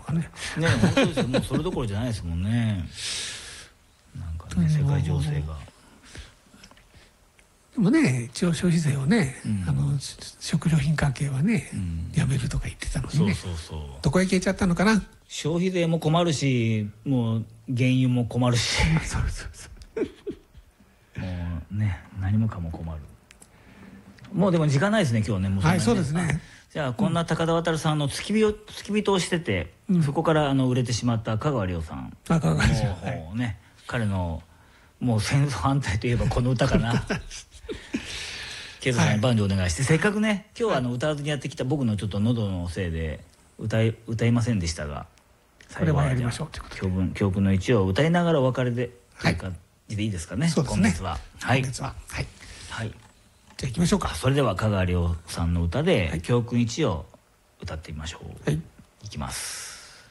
かね。 ね、本当ですよ。もうそれどころじゃないですもんね。なんかね、世界情勢が。 でもね、一応消費税をね、食料品関係はね、やめるとか言ってたのにね。どこへ消えちゃったのかな。 消費税も困るし、もう原油も困るし。 そうそうそう。 もうね、何もかも困る。もうでも時間ないですね、今日ね。もうはい、そうですね。 じゃあこんな高田渡さんの付き人をしてて、そこから売れてしまった香川亮さん。 香川亮さん。 もうね、彼のもう戦争反対といえばこの歌かな。ケイトさんにバンジョーお願いして、せっかくね、今日は歌わずにやってきた僕のちょっと喉のせいで歌いませんでしたが、 これはやりましょうということで、 教訓の一を歌いながらお別れでという感じでいいですかね。 そうですね。 今月は。はい。 今月は。はい。 はい。 じゃあ行きましょうか。 それでは香川亮さんの歌で教訓1を歌ってみましょう。 はい。 いきます。